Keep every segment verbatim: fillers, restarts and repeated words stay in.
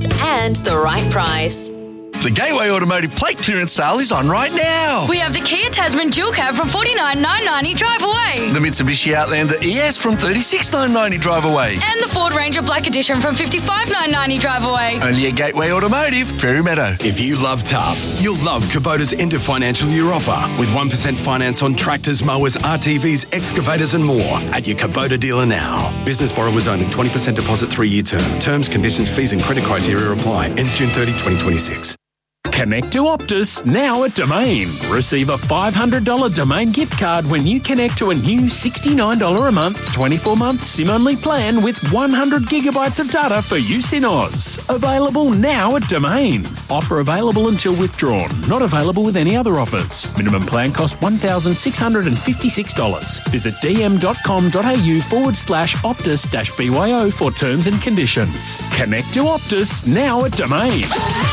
service and the right price. The Gateway Automotive plate clearance sale is on right now. We have the Kia Tasman dual cab from forty-nine thousand nine hundred ninety drive away. The Mitsubishi Outlander E S from thirty-six thousand nine hundred ninety drive away. And the Ford Ranger Black Edition from fifty-five thousand nine hundred ninety drive away. Only at Gateway Automotive, Fairy Meadow. If you love tough, you'll love Kubota's end of financial year offer with one percent finance on tractors, mowers, R T Vs, excavators and more at your Kubota dealer now. Business borrowers only, twenty percent deposit, three-year term. Terms, conditions, fees and credit criteria apply. Ends June thirtieth, twenty twenty-six. Connect to Optus now at Domain. Receive a five hundred dollars Domain gift card when you connect to a new sixty-nine dollars a month, twenty-four month SIM-only plan with one hundred gigabytes of data for use in Oz. Available now at Domain. Offer available until withdrawn. Not available with any other offers. Minimum plan cost one thousand six hundred fifty-six dollars. Visit dm.com.au forward slash Optus dash B Y O for terms and conditions. Connect to Optus now at Domain.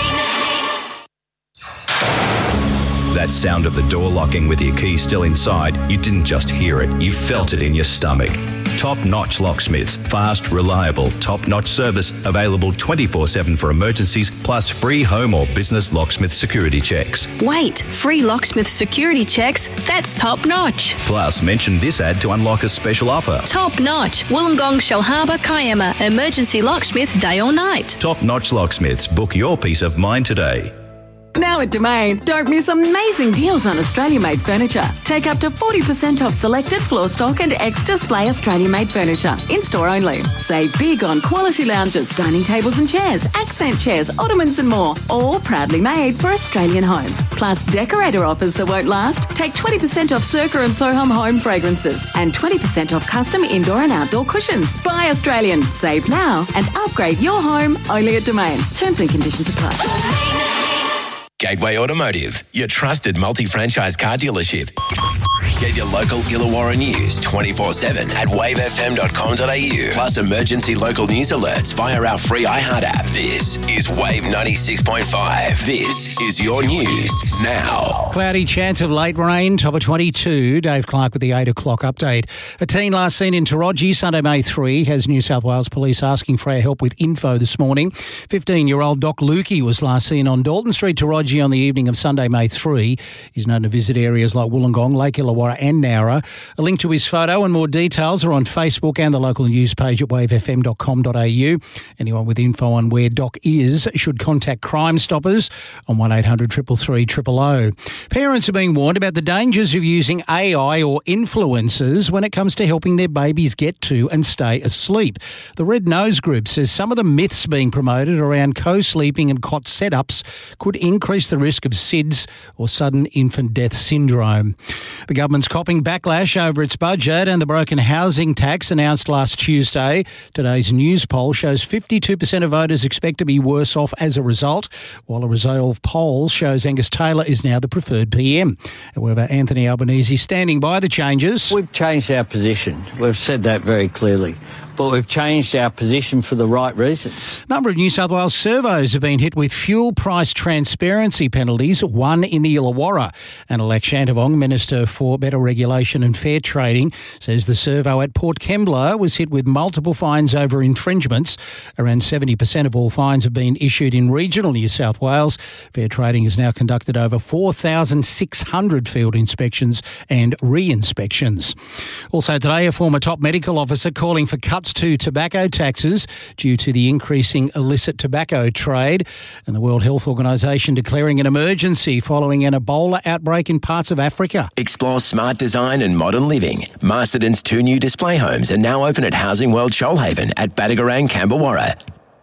That sound of the door locking with your key still inside, you didn't just hear it, you felt it in your stomach. Top-notch locksmiths, fast, reliable, top-notch service, available twenty-four seven for emergencies, plus free home or business locksmith security checks. Wait, free locksmith security checks? That's top-notch. Plus, mention this ad to unlock a special offer. Top-notch, Wollongong, Shellharbour, Kiama, emergency locksmith day or night. Top-notch locksmiths, book your peace of mind today. Now at Domain, don't miss amazing deals on Australia-made furniture. Take up to forty percent off selected floor stock and ex-display Australia-made furniture. In-store only. Save big on quality lounges, dining tables and chairs, accent chairs, ottomans and more. All proudly made for Australian homes. Plus decorator offers that won't last. Take twenty percent off Circa and Soham home fragrances and twenty percent off custom indoor and outdoor cushions. Buy Australian. Save now and upgrade your home only at Domain. Terms and conditions apply. Gateway Automotive, your trusted multi-franchise car dealership. Get your local Illawarra news twenty-four seven at wave f m dot com dot a u. Plus emergency local news alerts via our free iHeart app. This is Wave ninety-six point five. This is your news now. Cloudy, chance of late rain, top of twenty-two. Dave Clark with the eight o'clock update. A teen last seen in Taroji Sunday, May third, has New South Wales Police asking for our help with info this morning. fifteen-year-old Doc Lukey was last seen on Dalton Street, Taroji on the evening of Sunday, May third. He's known to visit areas like Wollongong, Lake Illawarra and Nowra. A link to his photo and more details are on Facebook and the local news page at wave f m dot com dot a u. Anyone with info on where Doc is should contact Crime Stoppers on one eight hundred three three three zero zero. Parents are being warned about the dangers of using A I or influencers when it comes to helping their babies get to and stay asleep. The Red Nose Group says some of the myths being promoted around co-sleeping and cot setups could increase the risk of S I D S or sudden infant death syndrome. The government's copping backlash over its budget and the broken housing tax announced last Tuesday. Today's news poll shows fifty-two percent of voters expect to be worse off as a result, while a Resolve poll shows Angus Taylor is now the preferred P M. However, Anthony Albanese standing by the changes. We've changed our position. We've said that very clearly. But we've changed our position for the right reasons. A number of New South Wales servos have been hit with fuel price transparency penalties, one in the Illawarra. And Alec Shantavong, Minister for Better Regulation and Fair Trading, says the servo at Port Kembla was hit with multiple fines over infringements. Around seventy percent of all fines have been issued in regional New South Wales. Fair Trading has now conducted over four thousand six hundred field inspections and re-inspections. Also today, a former top medical officer calling for cuts to tobacco taxes due to the increasing illicit tobacco trade, and the World Health Organisation declaring an emergency following an Ebola outbreak in parts of Africa. Explore smart design and modern living. Masterton's two new display homes are now open at Housing World Shoalhaven at Badagarang, Camberwarra.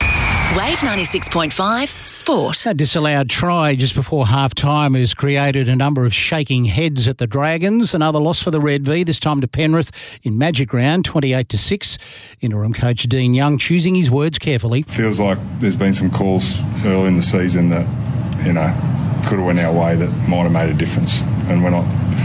Wave ninety-six point five Sport. A disallowed try just before half-time has created a number of shaking heads at the Dragons. Another loss for the Red V, this time to Penrith in Magic Round, twenty-eight to six. Interim coach Dean Young choosing his words carefully. Feels like there's been some calls early in the season that, you know, could have went our way that might have made a difference. And we're not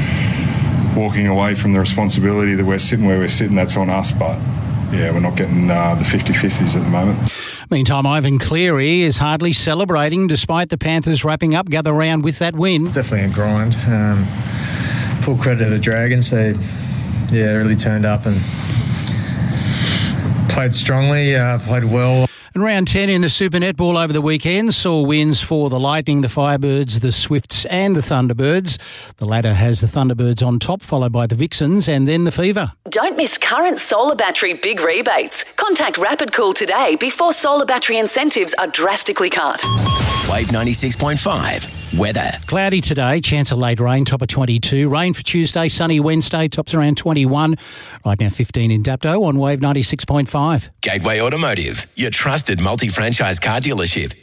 walking away from the responsibility that we're sitting where we're sitting. That's on us, but yeah, we're not getting uh, the fifty-fifties at the moment. Meantime, Ivan Cleary is hardly celebrating despite the Panthers wrapping up Gather Round with that win. Definitely a grind. Um, full credit to the Dragons. They, yeah, really turned up and played strongly, uh, played well. And round ten in the Super Netball over the weekend saw wins for the Lightning, the Firebirds, the Swifts and the Thunderbirds. The latter has the Thunderbirds on top, followed by the Vixens and then the Fever. Don't miss current solar battery big rebates. Contact Rapid Cool today before solar battery incentives are drastically cut. Wave ninety-six point five. Weather. Cloudy today, chance of late rain, top of twenty-two. Rain for Tuesday, sunny Wednesday, tops around twenty-one. Right now fifteen in Dapto on Wave ninety-six point five. Gateway Automotive, your trusted multi-franchise car dealership.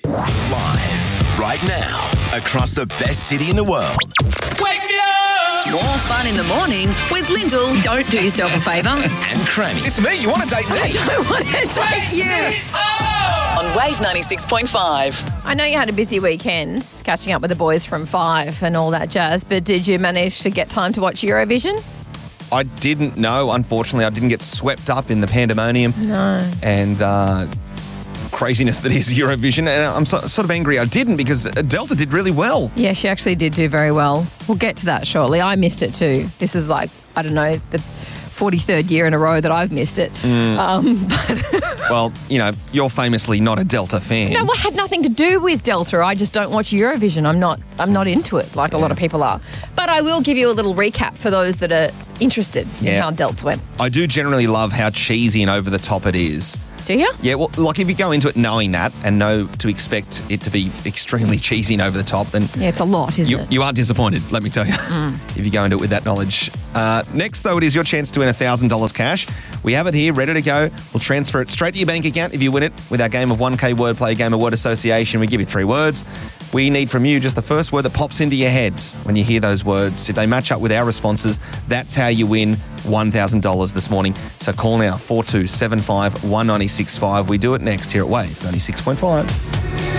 Live right now across the best city in the world. Wake me up! More fun in the morning with Lyndall. Don't do yourself a favour. And Crammy. It's me. You want to date me? I don't want to date you. On Wave ninety-six point five. I know you had a busy weekend catching up with the boys from Five and all that jazz, but did you manage to get time to watch Eurovision? I didn't know. Unfortunately, I didn't get swept up in the pandemonium. No. And uh, craziness that is Eurovision. And I'm so, sort of angry I didn't because Delta did really well. Yeah, she actually did do very well. We'll get to that shortly. I missed it too. This is like, I don't know, the forty-third year in a row that I've missed it. Mm. Um, but well, you know, you're famously not a Delta fan. No, it had nothing to do with Delta. I just don't watch Eurovision. I'm not I'm not into it like yeah. a lot of people are. But I will give you a little recap for those that are interested yeah. in how Delts went. I do generally love how cheesy and over the top it is. Do you? Yeah, well, like if you go into it knowing that and know to expect it to be extremely cheesy and over the top, then yeah, it's a lot, isn't you, it? You are disappointed, let me tell you, mm. if you go into it with that knowledge. Uh, next, though, it is your chance to win one thousand dollars cash. We have it here, ready to go. We'll transfer it straight to your bank account if you win it with our game of one K wordplay, game of word association. We give you three words. We need from you just the first word that pops into your head when you hear those words. If they match up with our responses, that's how you win one thousand dollars this morning. So call now, four two seven five, one nine six five. We do it next here at Wave ninety-six point five.